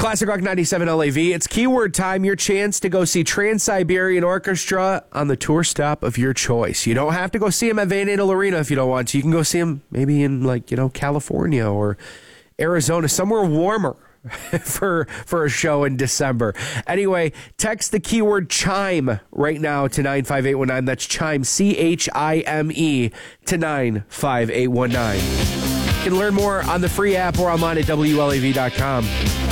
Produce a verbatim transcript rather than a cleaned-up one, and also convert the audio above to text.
Classic Rock ninety-seven L A V. It's keyword time, your chance to go see Trans-Siberian Orchestra on the tour stop of your choice. You don't have to go see them at Van Andel Arena if you don't want to. You can go see them maybe in, like, you know, California or Arizona, somewhere warmer for for a show in December. Anyway, text the keyword chime right now to nine five eight one nine. That's chime, C H I M E, to nine five eight one nine. You can learn more on the free app or online at W L A V dot com.